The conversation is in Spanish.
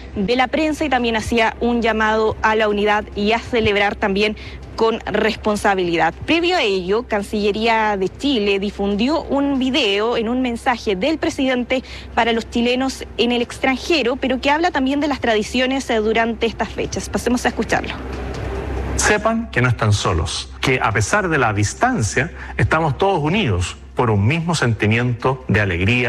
de la prensa y también hacía un llamado a la unidad y a celebrar también con responsabilidad. Previo a ello, Cancillería de Chile difundió un video en un mensaje del presidente para los chilenos en el extranjero, pero que habla también de las tradiciones durante estas fechas. Pasemos a escucharlo. Sepan que no están solos, que a pesar de la distancia, estamos todos unidos por un mismo sentimiento de alegría.